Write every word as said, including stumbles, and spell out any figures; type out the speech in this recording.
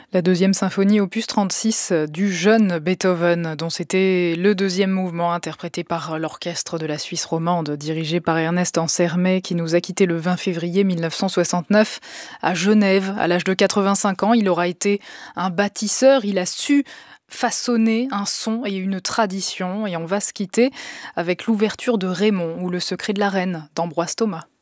La deuxième symphonie opus trente-six du jeune Beethoven, dont c'était le deuxième mouvement interprété par l'orchestre de la Suisse romande, dirigé par Ernest Ansermet, qui nous a quittés le vingt février mille neuf cent soixante-neuf à Genève. À l'âge de quatre-vingt-cinq ans, il aura été un bâtisseur, il a su façonner un son et une tradition. Et on va se quitter avec l'ouverture de Raymond ou Le secret de la reine d'Ambroise Thomas.